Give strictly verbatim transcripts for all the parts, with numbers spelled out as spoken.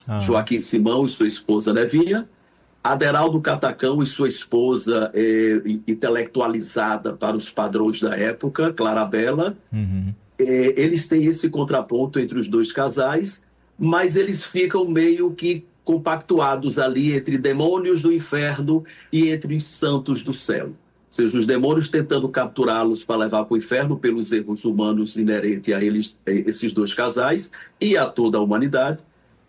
Ah, Joaquim Simão e sua esposa Nevinha, Aderaldo Catacão e sua esposa eh, intelectualizada para os padrões da época, Clarabella. uhum. Eh, eles têm esse contraponto entre os dois casais, mas eles ficam meio que compactuados ali entre demônios do inferno e entre os santos do céu. Ou seja, os demônios tentando capturá-los para levar para o inferno pelos erros humanos inerentes a eles, esses dois casais e a toda a humanidade,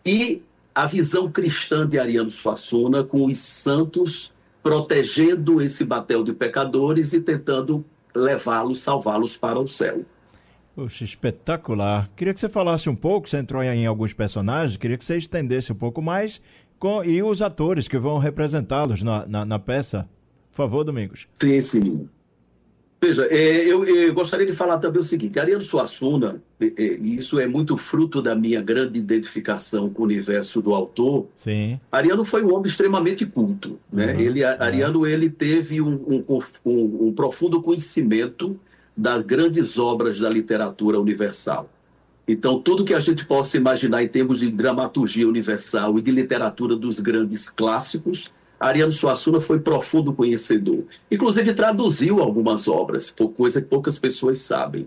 e a visão cristã de Ariano Suassuna com os santos protegendo esse batel de pecadores e tentando levá-los, salvá-los para o céu. Poxa, espetacular. Queria que você falasse um pouco, você entrou em alguns personagens, queria que você estendesse um pouco mais com, e os atores que vão representá-los na, na, na peça. Por favor, Domingos. Sim, sim. Veja, é, eu, eu gostaria de falar também o seguinte: Ariano Suassuna, é, é, isso é muito fruto da minha grande identificação com o universo do autor. Sim. Ariano foi um homem extremamente culto, né? Uhum, Ele, uhum. Ariano ele teve um, um, um, um profundo conhecimento das grandes obras da literatura universal. Então, tudo que a gente possa imaginar em termos de dramaturgia universal e de literatura dos grandes clássicos, Ariano Suassuna foi profundo conhecedor. Inclusive, traduziu algumas obras, por coisa que poucas pessoas sabem.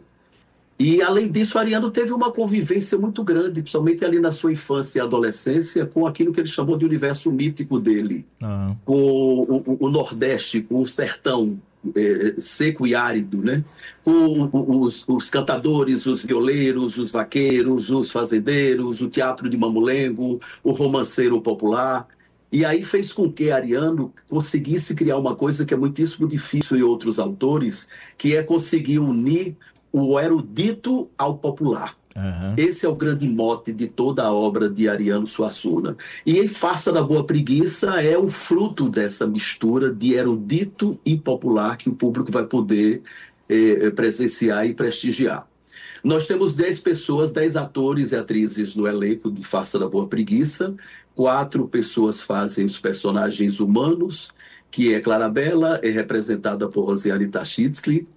E, além disso, Ariano teve uma convivência muito grande, principalmente ali na sua infância e adolescência, com aquilo que ele chamou de universo mítico dele, Uhum. com o, o, o Nordeste, com o sertão é, seco e árido, né? Com os, os cantadores, os violeiros, os vaqueiros, os fazendeiros, o teatro de mamulengo, o romanceiro popular. E aí fez com que Ariano conseguisse criar uma coisa que é muitíssimo difícil em outros autores, que é conseguir unir o erudito ao popular. Uhum. Esse é o grande mote de toda a obra de Ariano Suassuna. E em Farsa da Boa Preguiça é o fruto dessa mistura de erudito e popular que o público vai poder eh, presenciar e prestigiar. Nós temos dez pessoas, dez atores e atrizes no elenco de Farsa da Boa Preguiça. Quatro pessoas fazem os personagens humanos, que é Clarabella, é representada por Rosiane Tachitsky.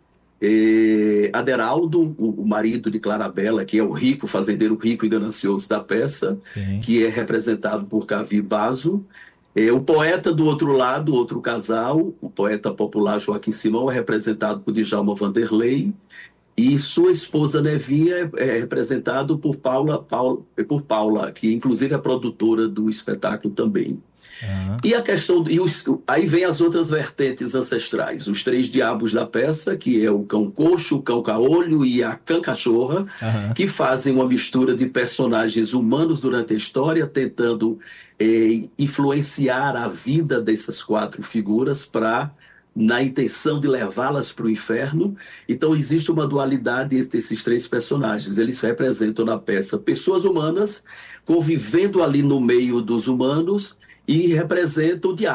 É, Aderaldo, o, o marido de Clarabella, que é o rico, fazendeiro rico e ganancioso da peça, Sim. que é representado por Cavi Basso. É, o poeta do outro lado, outro casal, o poeta popular Joaquim Simão, é representado por Djalma Vanderlei. E sua esposa Nevinha é, é representado por Paula, Paula, por Paula, que inclusive é produtora do espetáculo também. Uhum. E a questão, e os, aí vem as outras vertentes ancestrais, os três diabos da peça, que é o cão coxo, o cão caolho e a cã cachorra, Uhum. que fazem uma mistura de personagens humanos durante a história, tentando eh, influenciar a vida dessas quatro figuras para na intenção de levá-las para o inferno. Então existe uma dualidade entre esses três personagens. Eles representam na peça pessoas humanas convivendo ali no meio dos humanos e representam o diabo.